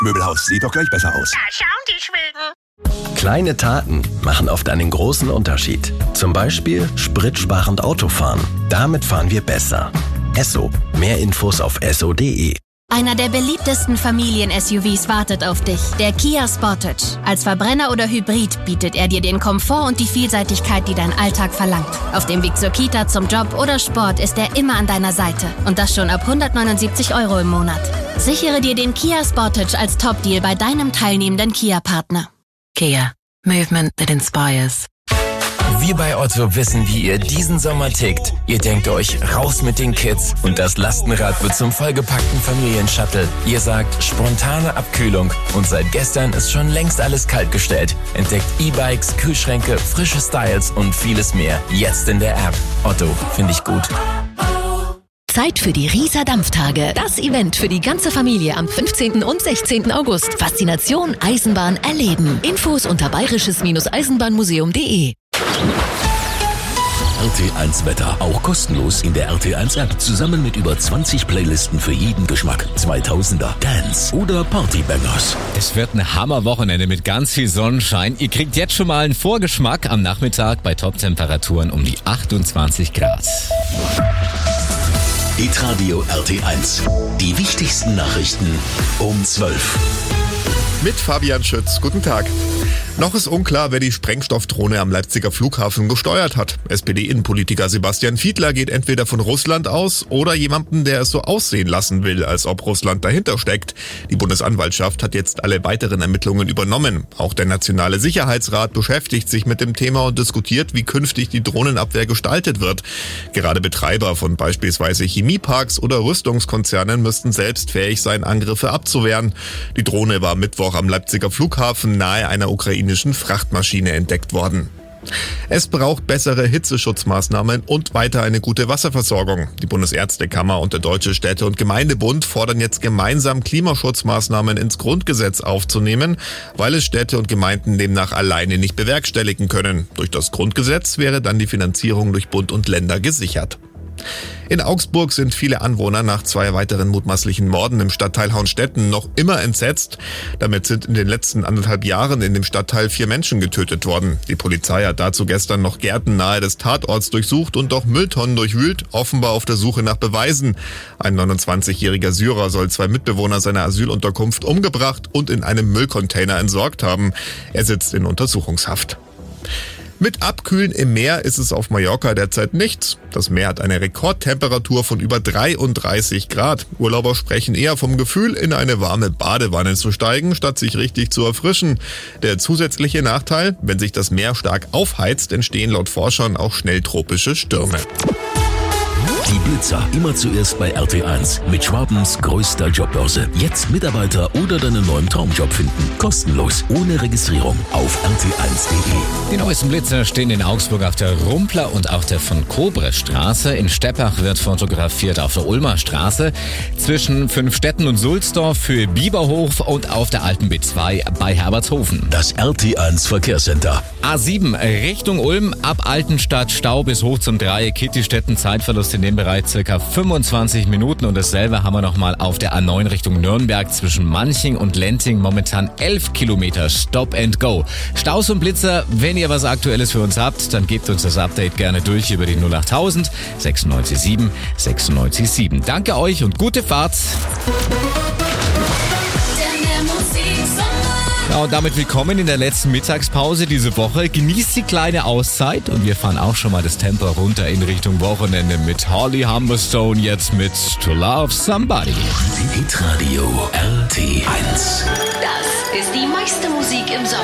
Möbelhaus sieht doch gleich besser aus. Ja, schauen die Schweden. Kleine Taten machen oft einen großen Unterschied. Zum Beispiel spritsparend Autofahren. Damit fahren wir besser. Esso. Mehr Infos auf esso.de. Einer der beliebtesten Familien-SUVs wartet auf dich, der Kia Sportage. Als Verbrenner oder Hybrid bietet er dir den Komfort und die Vielseitigkeit, die dein Alltag verlangt. Auf dem Weg zur Kita, zum Job oder Sport ist er immer an deiner Seite. Und das schon ab 179 € im Monat. Sichere dir den Kia Sportage als Top-Deal bei deinem teilnehmenden Kia-Partner. Kia. Movement that inspires. Wir bei Otto wissen, wie ihr diesen Sommer tickt. Ihr denkt euch, raus mit den Kids und das Lastenrad wird zum vollgepackten Familienshuttle. Ihr sagt, spontane Abkühlung und seit gestern ist schon längst alles kaltgestellt. Entdeckt E-Bikes, Kühlschränke, frische Styles und vieles mehr. Jetzt in der App. Otto, finde ich gut. Zeit für die Rieser Dampftage. Das Event für die ganze Familie am 15. und 16. August. Faszination Eisenbahn erleben. Infos unter bayerisches-eisenbahnmuseum.de. RT1 Wetter. Auch kostenlos in der RT1 App. Zusammen mit über 20 Playlisten für jeden Geschmack. 2000er, Dance oder Partybangers. Es wird ein Hammerwochenende mit ganz viel Sonnenschein. Ihr kriegt jetzt schon mal einen Vorgeschmack am Nachmittag bei Top-Temperaturen um die 28 Grad. Hitradio RT1. Die wichtigsten Nachrichten um 12. Mit Fabian Schütz. Guten Tag. Noch ist unklar, wer die Sprengstoffdrohne am Leipziger Flughafen gesteuert hat. SPD-Innenpolitiker Sebastian Fiedler geht entweder von Russland aus oder jemanden, der es so aussehen lassen will, als ob Russland dahinter steckt. Die Bundesanwaltschaft hat jetzt alle weiteren Ermittlungen übernommen. Auch der Nationale Sicherheitsrat beschäftigt sich mit dem Thema und diskutiert, wie künftig die Drohnenabwehr gestaltet wird. Gerade Betreiber von beispielsweise Chemieparks oder Rüstungskonzernen müssten selbst fähig sein, Angriffe abzuwehren. Die Drohne war Mittwoch am Leipziger Flughafen nahe einer ukrainischen Frachtmaschine entdeckt worden. Es braucht bessere Hitzeschutzmaßnahmen und weiter eine gute Wasserversorgung. Die Bundesärztekammer und der Deutsche Städte- und Gemeindebund fordern jetzt gemeinsam Klimaschutzmaßnahmen ins Grundgesetz aufzunehmen, weil es Städte und Gemeinden demnach alleine nicht bewerkstelligen können. Durch das Grundgesetz wäre dann die Finanzierung durch Bund und Länder gesichert. In Augsburg sind viele Anwohner nach 2 weiteren mutmaßlichen Morden im Stadtteil Hauenstetten noch immer entsetzt. Damit sind in den letzten 1,5 Jahren in dem Stadtteil 4 Menschen getötet worden. Die Polizei hat dazu gestern noch Gärten nahe des Tatorts durchsucht und auch Mülltonnen durchwühlt, offenbar auf der Suche nach Beweisen. Ein 29-jähriger Syrer soll 2 Mitbewohner seiner Asylunterkunft umgebracht und in einem Müllcontainer entsorgt haben. Er sitzt in Untersuchungshaft. Mit Abkühlen im Meer ist es auf Mallorca derzeit nichts. Das Meer hat eine Rekordtemperatur von über 33 Grad. Urlauber sprechen eher vom Gefühl, in eine warme Badewanne zu steigen, statt sich richtig zu erfrischen. Der zusätzliche Nachteil, wenn sich das Meer stark aufheizt, entstehen laut Forschern auch schnell tropische Stürme. Die Blitzer immer zuerst bei RT1 mit Schwabens größter Jobbörse. Jetzt Mitarbeiter oder deinen neuen Traumjob finden. Kostenlos, ohne Registrierung auf rt1.de. Die neuesten Blitzer stehen in Augsburg auf der Rumpler und auch der von Kobres Straße. In Steppach wird fotografiert auf der Ulmer Straße. Zwischen Fünfstetten und Sulzdorf für Bieberhof und auf der alten B2 bei Herbertshofen. Das RT1 Verkehrscenter. A7 Richtung Ulm, ab Altenstadt Stau bis hoch zum Dreieck Kittistetten. Zeitverlust in dem Bereich circa 25 Minuten und dasselbe haben wir nochmal auf der A9 Richtung Nürnberg zwischen Manching und Lenting. Momentan 11 Kilometer Stop and Go. Staus und Blitzer, wenn ihr was Aktuelles für uns habt, dann gebt uns das Update gerne durch über die 08000 967 967. Danke euch und gute Fahrt. Ja, und damit willkommen in der letzten Mittagspause diese Woche. Genießt die kleine Auszeit und wir fahren auch schon mal das Tempo runter in Richtung Wochenende mit Holly Humberstone, jetzt mit To Love Somebody. Hitradio RT1. Das ist die meiste Musik im Sommer.